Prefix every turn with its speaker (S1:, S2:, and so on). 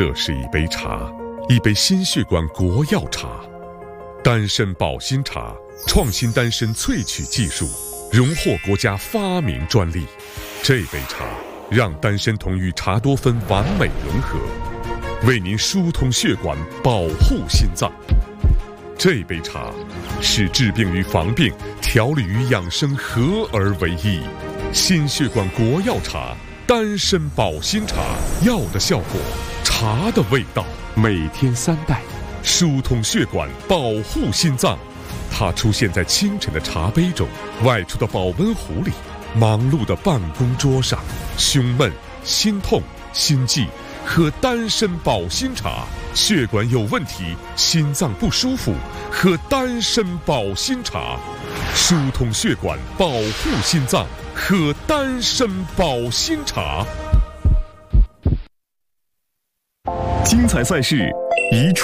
S1: 这是一杯茶，一杯心血管国药茶，丹参保心茶，创新丹参萃取技术，荣获国家发明专利。这杯茶让丹参酮与茶多酚完美融合，为您疏通血管，保护心脏。这杯茶是治病与防病、调理与养生合而为一。心血管国药茶，丹参保心茶，药的效果，茶的味道。每天3袋，疏通血管，保护心脏。它出现在清晨的茶杯中，外出的保温壶里，忙碌的办公桌上。胸闷、心痛、心悸，喝丹参保心茶；血管有问题，心脏不舒服，喝丹参保心茶。疏通血管，保护心脏，喝丹参保心茶。
S2: 精彩赛事一触